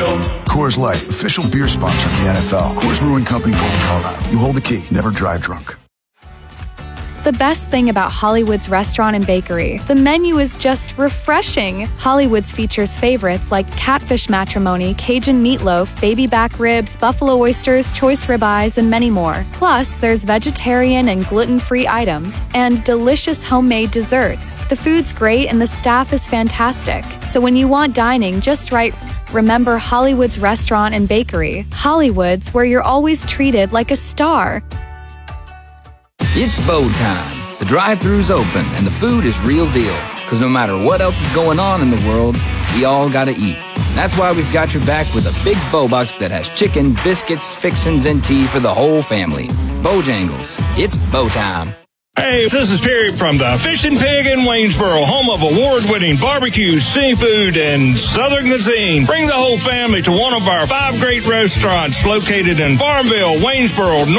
Coors Light, official beer sponsor of the NFL. Coors Brewing Company, Golden, Colorado. You hold the key. Never drive drunk. The best thing about Hollywood's Restaurant and Bakery, the menu is just refreshing. Hollywood's features favorites like catfish matrimony, Cajun meatloaf, baby back ribs, buffalo oysters, choice ribeyes, and many more. Plus, there's vegetarian and gluten-free items and delicious homemade desserts. The food's great and the staff is fantastic. So when you want dining just right, remember Hollywood's Restaurant and Bakery. Hollywood's, where you're always treated like a star. It's bow time. The drive-thru's open and the food is real deal. Because no matter what else is going on in the world, we all gotta eat. That's why we've got your back with a big bow box that has chicken, biscuits, fixins, and tea for the whole family. Bojangles. It's bow time. Hey, this is Terry from the Fish and Pig in Waynesboro, home of award-winning barbecue, seafood, and Southern cuisine. Bring the whole family to one of our 5 great restaurants located in Farmville, Waynesboro,